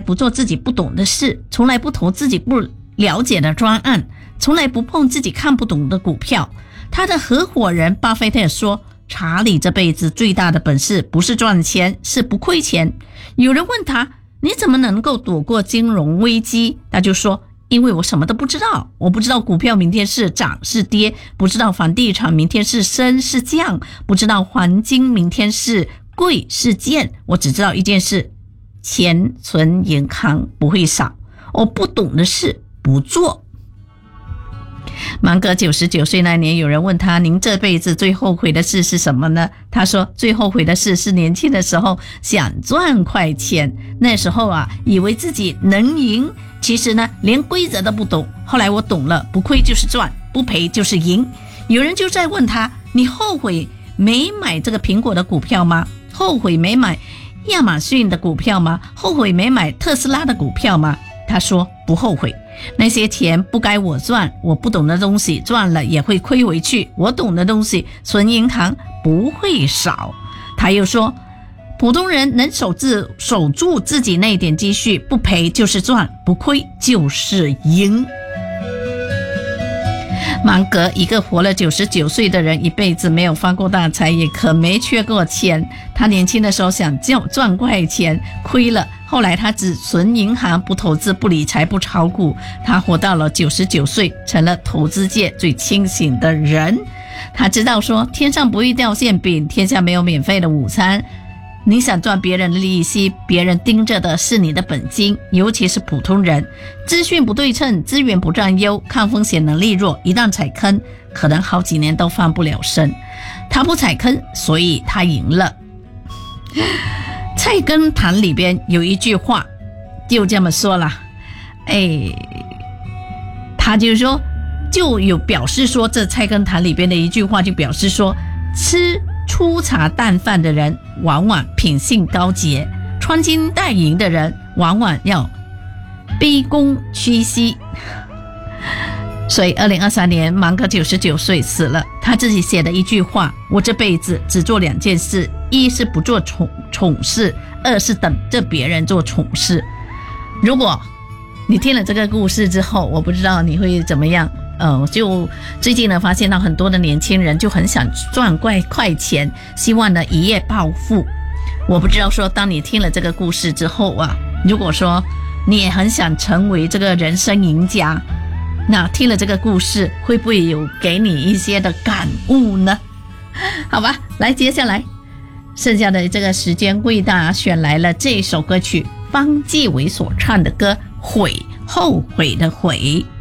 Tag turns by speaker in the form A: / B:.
A: 不做自己不懂的事，从来不投自己不了解的专案，从来不碰自己看不懂的股票。他的合伙人巴菲特说，查理这辈子最大的本事不是赚钱，是不亏钱。有人问他，你怎么能够躲过金融危机？他就说，因为我什么都不知道，我不知道股票明天是涨是跌，不知道房地产明天是升是降，不知道黄金明天是贵是贱，我只知道一件事，钱存银行不会少，我不懂的事不做。芒格99岁那年，有人问他，您这辈子最后悔的事是什么呢？他说，最后悔的事是年轻的时候想赚快钱，那时候以为自己能赢，其实呢连规则都不懂。后来我懂了，不亏就是赚，不赔就是赢。有人就在问他，你后悔没买这个苹果的股票吗？后悔没买亚马逊的股票吗？后悔没买特斯拉的股票吗？他说不后悔，那些钱不该我赚，我不懂的东西赚了也会亏回去，我懂的东西存银行不会少。他又说，普通人能守住自己那点积蓄，不赔就是赚，不亏就是赢。芒格一个活了99岁的人，一辈子没有发过大财，也可没缺过钱。他年轻的时候想赚快钱，亏了，后来他只存银行，不投资，不理财，不炒股。他活到了99岁，成了投资界最清醒的人。他知道说，天上不会掉馅饼，天下没有免费的午餐。你想赚别人的利息，别人盯着的是你的本金，尤其是普通人。资讯不对称，资源不占优，抗风险能力弱，一旦踩坑，可能好几年都翻不了身。他不踩坑，所以他赢了。菜根谭里边有一句话就这么说了，他就说，就有表示说，这菜根谭里边的一句话就表示说，吃粗茶淡饭的人往往品性高洁，穿金戴银的人往往要卑躬屈膝。所以2023年芒格99岁死了，他自己写的一句话，我这辈子只做2件事，一是不做蠢事，二是等着别人做蠢事。如果你听了这个故事之后，我不知道你会怎么样。就最近呢，发现到很多的年轻人就很想赚快钱，希望呢一夜暴富。我不知道说，当你听了这个故事之后如果说你也很想成为这个人生赢家，那听了这个故事会不会有给你一些的感悟呢？好吧，来，接下来剩下的这个时间为大家选来了这首歌曲，方季韦所唱的歌《悔》，后悔的悔。